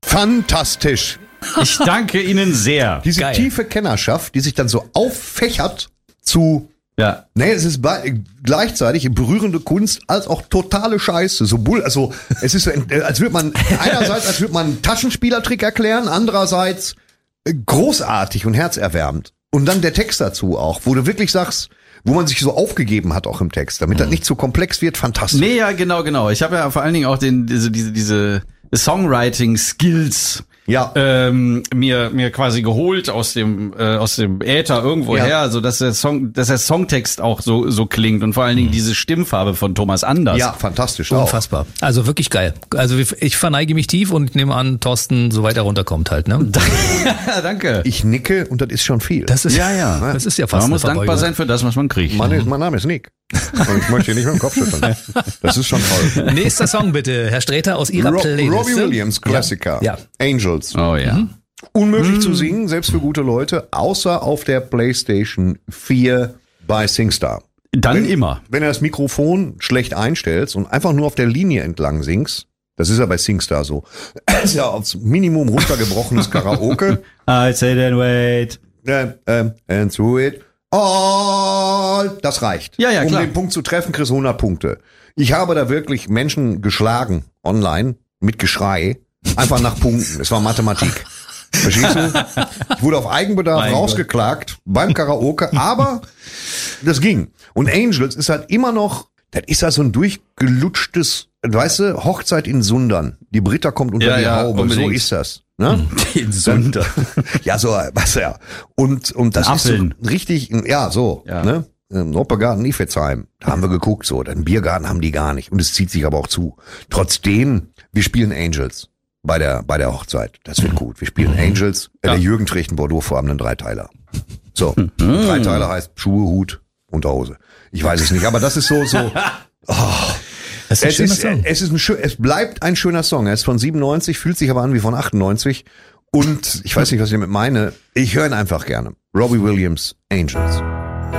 Fantastisch. Ich danke Ihnen sehr. Diese Geil. tiefe Kennerschaft, die sich dann so auffächert zu... Ja. Nee, es ist gleichzeitig berührende Kunst als auch totale Scheiße. Also es ist so, als würde man einen Taschenspielertrick erklären, andererseits großartig und herzerwärmend. Und dann der Text dazu auch, wo du wirklich sagst, wo man sich so aufgegeben hat auch im Text, damit das nicht zu komplex wird, fantastisch. Nee, ja, genau. Ich habe ja vor allen Dingen auch diese Songwriting-Skills mir quasi geholt aus dem Äther irgendwoher, Ja. so dass der Songtext auch so klingt und vor allen Dingen diese Stimmfarbe von Thomas Anders. Ja, fantastisch auch. Unfassbar. Also wirklich geil. Also ich verneige mich tief und nehme an, Thorsten, so weit er runterkommt halt, ne? Danke. Ich nicke und das ist schon viel. Das ist Ja. Das ist ja fast Man muss eine dankbar Verbeugung. sein für das, was man kriegt. Mein Name ist Nick. Und ich möchte hier nicht mit dem Kopf schütteln. Das ist schon toll. Nächster Song bitte, Herr Sträter aus Ihrer Playlist. Robbie Williams, Klassiker. Ja. Angels. Oh ja. Unmöglich zu singen, selbst für gute Leute, außer auf der PlayStation 4 bei SingStar. Dann immer. Wenn du das Mikrofon schlecht einstellst und einfach nur auf der Linie entlang singst, das ist ja bei SingStar so, ist ja aufs Minimum runtergebrochenes Karaoke. I say then wait. And through it all. Das reicht. Ja, um klar. den Punkt zu treffen, kriegst du 100 Punkte. Ich habe da wirklich Menschen geschlagen online mit Geschrei, einfach nach Punkten. Es war Mathematik. Verstehst du? Ich wurde auf Eigenbedarf Mein rausgeklagt beim Karaoke, aber das ging. Und Angels ist halt immer noch, das ist halt so ein durchgelutschtes, weißt du, Hochzeit in Sundern. Die Britta kommt unter die Haube, unbedingt. so ist das. Ne? Den Sünder. Ja, so, was ja. Und das ist so Apfeln. richtig, ja, so, Ja. ne? Noppegarten, Ifelsheim. Da haben wir geguckt, so. Den Biergarten haben die gar nicht. Und es zieht sich aber auch zu. Trotzdem, wir spielen Angels bei der Hochzeit. Das wird gut. Wir spielen Angels. Der Jürgen trägt einen bordeauxfarbenen Dreiteiler. So. Dreiteiler heißt Schuhe, Hut, Unterhose. Ich weiß es nicht, aber das ist so, Das ist ein schöner Song. es bleibt ein schöner Song. Er ist von 97, fühlt sich aber an wie von 98. Und ich weiß nicht, was ich damit meine. Ich höre ihn einfach gerne. Robbie Williams, Angels.